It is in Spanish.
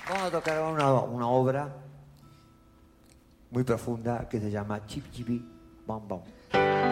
Vamos a tocar una obra muy profunda que se llama Chip Chipi Bam Bam.